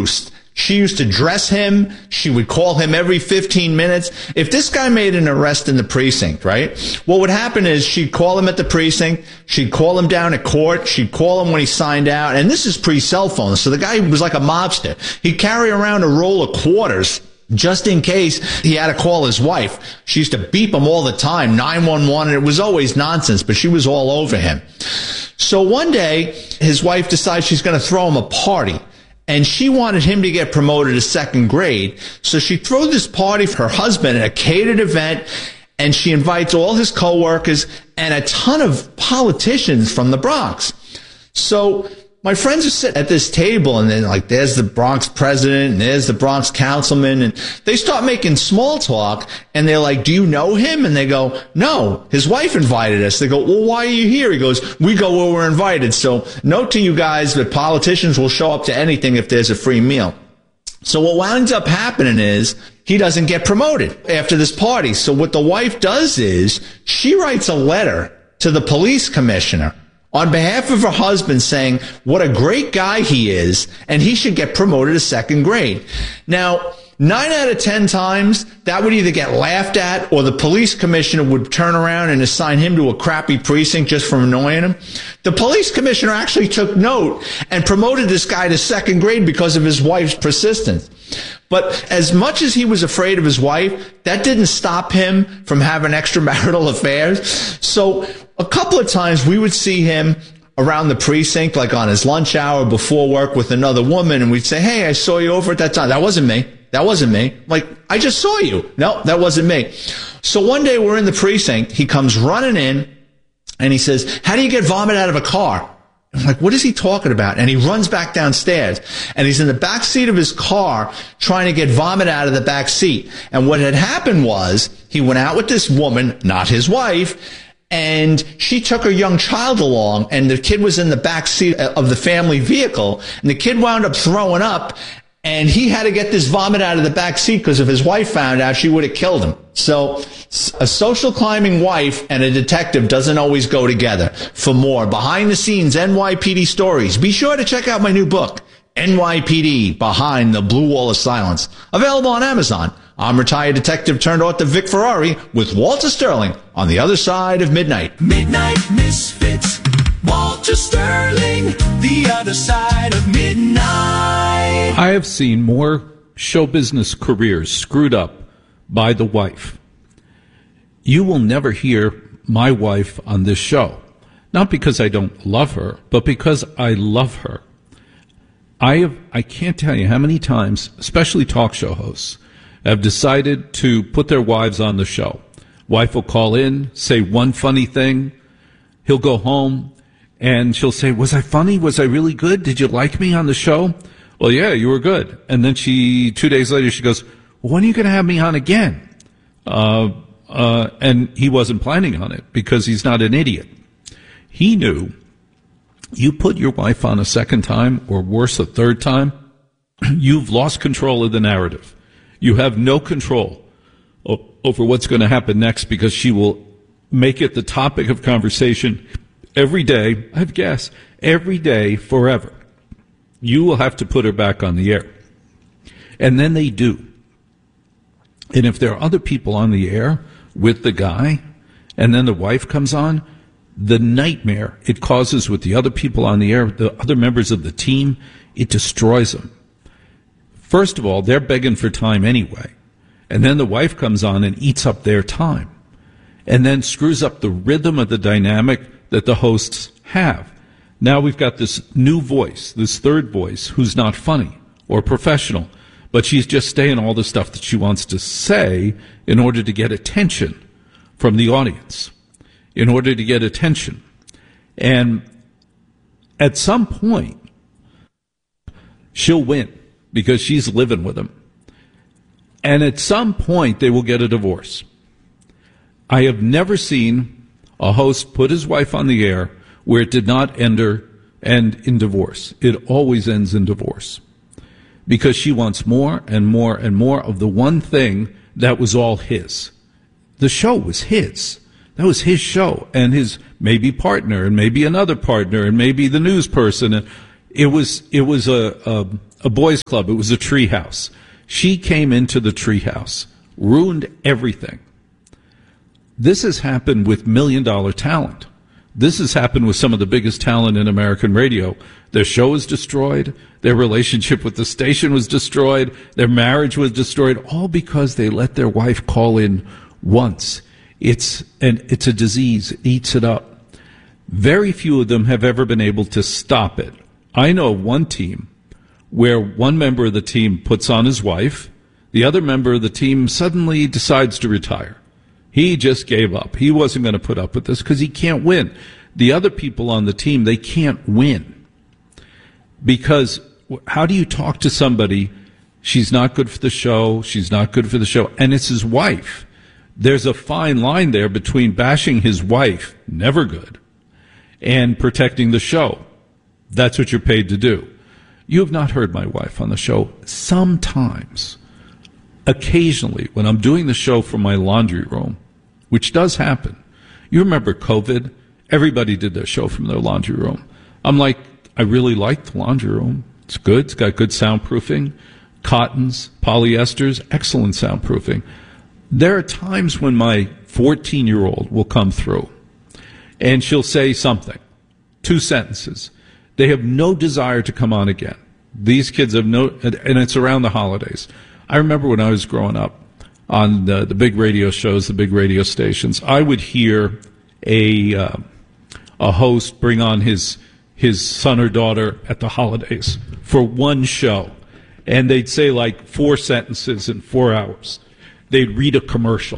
roost. She used to dress him. She would call him every 15 minutes. If this guy made an arrest in the precinct, right, what would happen is she'd call him at the precinct. She'd call him down at court. She'd call him when he signed out. And this is pre-cell phone. So the guy was like a mobster. He'd carry around a roll of quarters just in case he had to call his wife. She used to beep him all the time, 911, and it was always nonsense, but she was all over him. So one day, his wife decides she's going to throw him a party. And she wanted him to get promoted to second grade. So she threw this party for her husband at a catered event, and she invites all his coworkers and a ton of politicians from the Bronx. So my friends are sitting at this table, and then like, there's the Bronx president, and there's the Bronx councilman, and they start making small talk, and they're like, do you know him? And they go, no, his wife invited us. They go, well, why are you here? He goes, we go where we're invited. So note to you guys that politicians will show up to anything if there's a free meal. So what winds up happening is he doesn't get promoted after this party. So what the wife does is she writes a letter to the police commissioner on behalf of her husband saying what a great guy he is and he should get promoted to second grade. Now, 9 out of 10 times, that would either get laughed at or the police commissioner would turn around and assign him to a crappy precinct just for annoying him. The police commissioner actually took note and promoted this guy to second grade because of his wife's persistence. But as much as he was afraid of his wife, that didn't stop him from having extramarital affairs. So a couple of times we would see him around the precinct, like on his lunch hour before work with another woman, and we'd say, hey, I saw you over at that time. That wasn't me. That wasn't me. Like, I just saw you. No, that wasn't me. So one day we're in the precinct. He comes running in, and he says, how do you get vomit out of a car? I'm like, what is he talking about? And he runs back downstairs, and he's in the back seat of his car trying to get vomit out of the back seat. And what had happened was he went out with this woman, not his wife, and she took her young child along, and the kid was in the back seat of the family vehicle, and the kid wound up throwing up, and he had to get this vomit out of the back seat because if his wife found out, she would have killed him. So a social climbing wife and a detective doesn't always go together. For more behind the scenes NYPD stories, be sure to check out my new book, NYPD Behind the Blue Wall of Silence, available on Amazon. I'm retired detective turned author Vic Ferrari with Walter Sterling on the other side of midnight. Midnight Misfits, Walter Sterling, the other side of midnight. I have seen more show business careers screwed up by the wife. You will never hear my wife on this show, not because I don't love her, but because I love her. I can't tell you how many times, especially talk show hosts, have decided to put their wives on the show. Wife will call in, say one funny thing. He'll go home, and she'll say, was I funny? Was I really good? Did you like me on the show? Well, yeah, you were good. And then 2 days later, she goes, well, when are you going to have me on again? And he wasn't planning on it because he's not an idiot. He knew you put your wife on a second time, or worse, a third time, you've lost control of the narrative. You have no control over what's going to happen next because she will make it the topic of conversation every day, I guess, every day forever. You will have to put her back on the air. And then they do. And if there are other people on the air with the guy, and then the wife comes on, the nightmare it causes with the other people on the air, the other members of the team, it destroys them. First of all, they're begging for time anyway. And then the wife comes on and eats up their time. And then screws up the rhythm of the dynamic that the hosts have. Now we've got this new voice, this third voice, who's not funny or professional, but she's just saying all the stuff that she wants to say in order to get attention from the audience, in order to get attention. And at some point, she'll win because she's living with him. And at some point, they will get a divorce. I have never seen a host put his wife on the air where it did not end in divorce. It always ends in divorce because she wants more and more and more of the one thing that was all his. The show was his. That was his show, and his maybe partner, and maybe another partner, and maybe the news person. And it was a a boys' club. It was a tree house. She came into the tree house, ruined everything. This has happened with $1 million talent. This has happened with some of the biggest talent in American radio. Their show was destroyed. Their relationship with the station was destroyed. Their marriage was destroyed, all because they let their wife call in once. It's a disease. It eats it up. Very few of them have ever been able to stop it. I know one team where one member of the team puts on his wife. The other member of the team suddenly decides to retire. He just gave up. He wasn't going to put up with this because he can't win. The other people on the team, they can't win. Because how do you talk to somebody, she's not good for the show, she's not good for the show, and it's his wife. There's a fine line there between bashing his wife, never good, and protecting the show. That's what you're paid to do. You have not heard my wife on the show. Sometimes, occasionally, when I'm doing the show from my laundry room, which does happen. You remember COVID? Everybody did their show from their laundry room. I'm like, I really like the laundry room. It's good. It's got good soundproofing. Cottons, polyesters, excellent soundproofing. There are times when my 14-year-old will come through and she'll say something, 2 sentences. They have no desire to come on again. These kids have no, and it's around the holidays. I remember when I was growing up on the big radio shows, the big radio stations, I would hear a host bring on his son or daughter at the holidays for one show. And they'd say like 4 sentences in 4 hours. They'd read a commercial.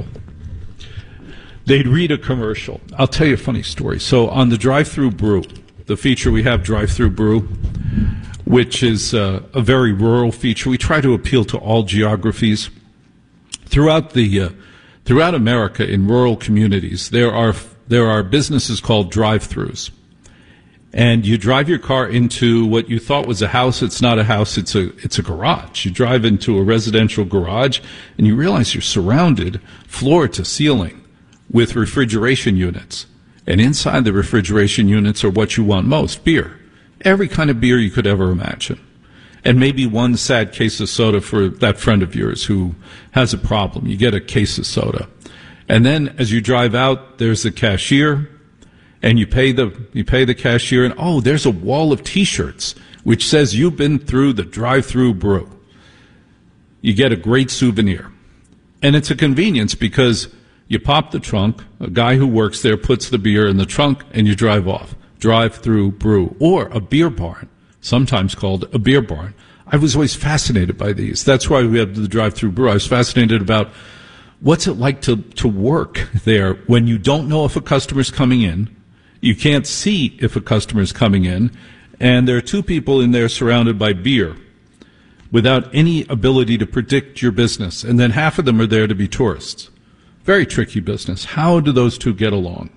I'll tell you a funny story. So on the Drive-Thru Brew, the feature we have, Drive-Thru Brew, which is a very rural feature. We try to appeal to all geographies. Throughout America, in rural communities, there are businesses called drive-thrus. And you drive your car into what you thought was a house. It's not a house. It's a garage. You drive into a residential garage, and you realize you're surrounded floor to ceiling with refrigeration units. And inside the refrigeration units are what you want most, beer. Every kind of beer you could ever imagine. And maybe one sad case of soda for that friend of yours who has a problem. You get a case of soda. And then as you drive out, there's the cashier, and you pay the cashier, and oh, there's a wall of T-shirts which says you've been through the Drive-Thru Brew. You get a great souvenir. And it's a convenience because you pop the trunk, a guy who works there puts the beer in the trunk, and you drive off. Drive-Thru Brew. Or a beer barn, sometimes called a beer barn. I was always fascinated by these. That's why we have the Drive-Thru Brew. I was fascinated about what's it like to work there when you don't know if a customer's coming in, you can't see if a customer's coming in, and there are 2 people in there surrounded by beer without any ability to predict your business, and then half of them are there to be tourists. Very tricky business. How do those 2 get along?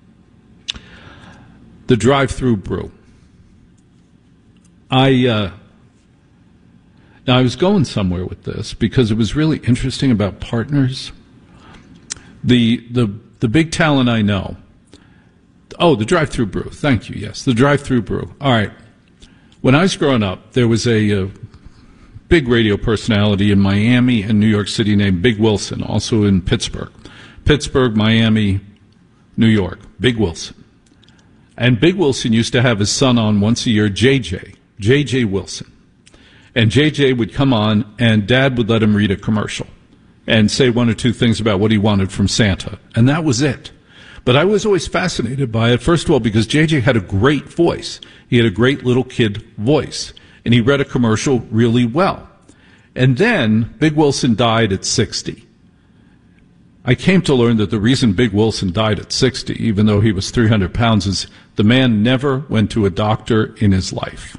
The Drive-Thru Brew. Now, I was going somewhere with this because it was really interesting about partners. The big talent I know. Oh, the Drive-Thru Brew. Thank you. Yes, the Drive-Thru Brew. All right. When I was growing up, there was a big radio personality in Miami and New York City named Big Wilson, also in Pittsburgh. Pittsburgh, Miami, New York. Big Wilson. And Big Wilson used to have his son on once a year, J.J. Wilson. And J.J. would come on, and Dad would let him read a commercial and say 1 or 2 things about what he wanted from Santa. And that was it. But I was always fascinated by it, first of all, because J.J. had a great voice. He had a great little kid voice. And he read a commercial really well. And then Big Wilson died at 60. I came to learn that the reason Big Wilson died at 60, even though he was 300 pounds, is the man never went to a doctor in his life.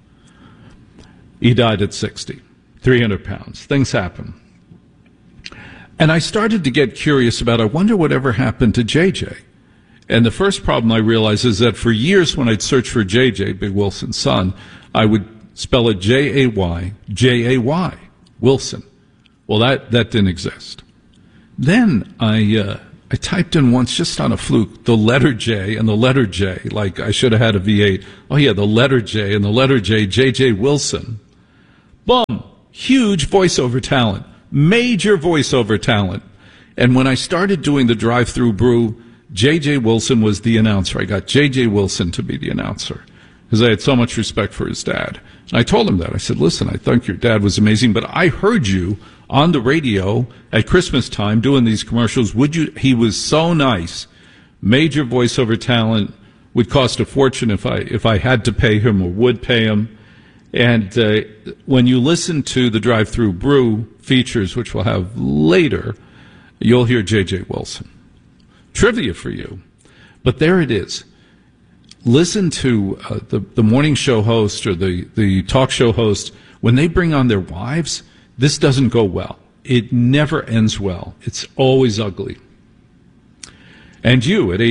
He died at 60, 300 pounds. Things happen. And I started to get curious about, I wonder whatever happened to JJ. And the first problem I realized is that for years when I'd search for JJ, Big Wilson's son, I would spell it J-A-Y, J-A-Y, Wilson. Well, that didn't exist. Then I typed in once, just on a fluke, the letter J and the letter J, like I should have had a V8. Oh, yeah, the letter J and the letter J, J.J. Wilson. Boom. Huge voiceover talent. Major voiceover talent. And when I started doing the drive-through brew, J.J. Wilson was the announcer. I got J.J. Wilson to be the announcer because I had so much respect for his dad. And I told him that. I said, listen, I think your dad was amazing, but I heard you on the radio at Christmas time doing these commercials. Would you? He was so nice. Major voiceover talent. Would cost a fortune if I had to pay him or would pay him. And when you listen to the Drive-Thru Brew features, which we'll have later, you'll hear J.J. Wilson. Trivia for you. But there it is. Listen to the morning show host or the talk show host. When they bring on their wives, this doesn't go well. It never ends well. It's always ugly. And you at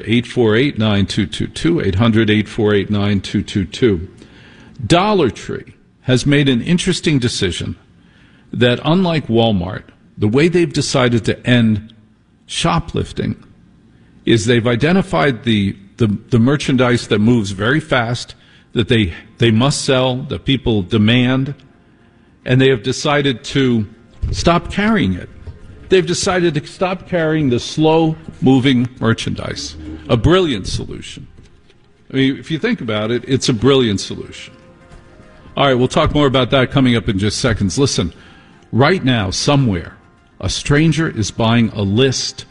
800-848-9222, 800-848-9222. Dollar Tree has made an interesting decision that, unlike Walmart, the way they've decided to end shoplifting is they've identified the merchandise that moves very fast, that they must sell, that people demand, and they have decided to stop carrying it. They've decided to stop carrying the slow-moving merchandise. A brilliant solution. I mean, if you think about it, it's a brilliant solution. All right, we'll talk more about that coming up in just seconds. Listen, right now, somewhere, a stranger is buying a list,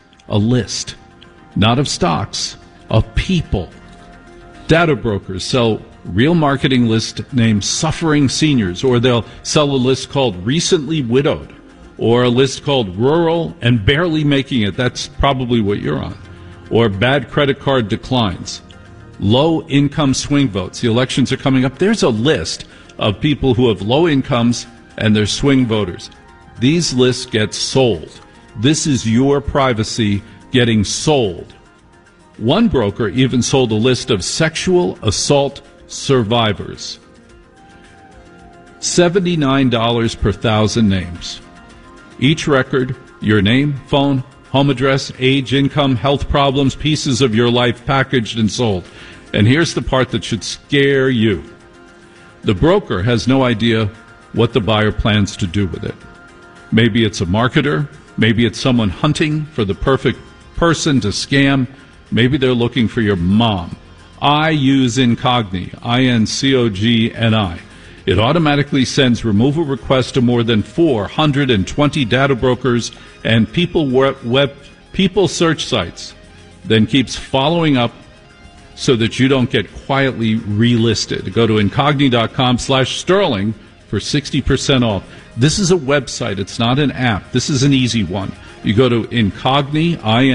not of stocks, of people. Data brokers sell real marketing list named Suffering Seniors, or they'll sell a list called Recently Widowed, or a list called Rural and Barely Making It. That's probably what you're on. Or Bad Credit Card Declines. Low income swing votes. The elections are coming up. There's a list of people who have low incomes and they're swing voters. These lists get sold. This is your privacy getting sold. One broker even sold a list of sexual assault survivors. $79 per 1,000 names. Each record, your name, phone, home address, age, income, health problems, pieces of your life packaged and sold. And here's the part that should scare you. The broker has no idea what the buyer plans to do with it. Maybe it's a marketer. Maybe it's someone hunting for the perfect person to scam. Maybe they're looking for your mom. I use Incogni, I-N-C-O-G-N-I. It automatically sends removal requests to more than 420 data brokers and people search sites, then keeps following up so that you don't get quietly relisted. Go to incogni.com/Sterling for 60% off. This is a website. It's not an app. This is an easy one. You go to Incogni,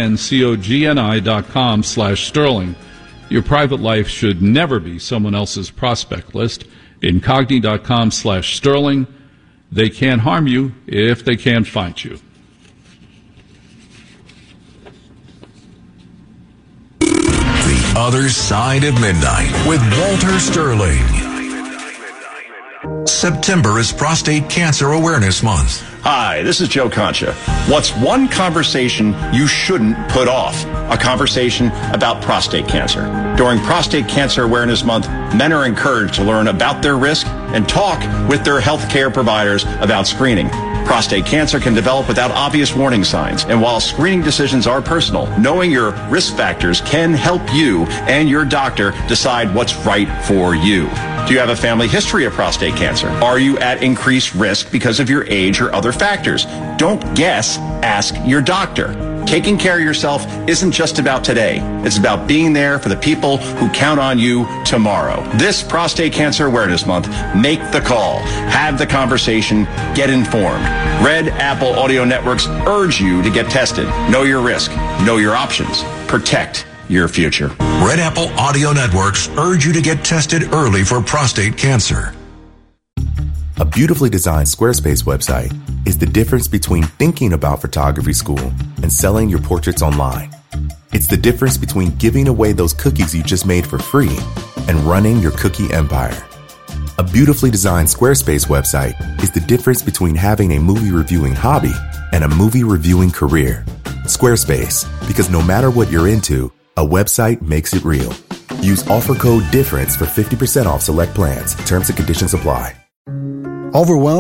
INCOGNI.com/Sterling. Your private life should never be someone else's prospect list. Incogni.com/Sterling. They can't harm you if they can't find you. The Other Side of Midnight with Walter Sterling. September is Prostate Cancer Awareness Month. Hi, this is Joe Concha. What's one conversation you shouldn't put off? A conversation about prostate cancer. During Prostate Cancer Awareness Month, men are encouraged to learn about their risk and talk with their healthcare providers about screening. Prostate cancer can develop without obvious warning signs, and while screening decisions are personal, knowing your risk factors can help you and your doctor decide what's right for you. Do you have a family history of prostate cancer? Are you at increased risk because of your age or other factors? Don't guess, ask your doctor. Taking care of yourself isn't just about today. It's about being there for the people who count on you tomorrow. This Prostate Cancer Awareness Month, make the call, have the conversation, get informed. Red Apple Audio Networks urge you to get tested. Know your risk, know your options, protect your future. Red Apple Audio Networks urge you to get tested early for prostate cancer. A beautifully designed Squarespace website is the difference between thinking about photography school and selling your portraits online. It's the difference between giving away those cookies you just made for free and running your cookie empire. A beautifully designed Squarespace website is the difference between having a movie reviewing hobby and a movie reviewing career. Squarespace, because no matter what you're into, a website makes it real. Use offer code DIFFERENCE for 50% off select plans. Terms and conditions apply. Overwhelmed?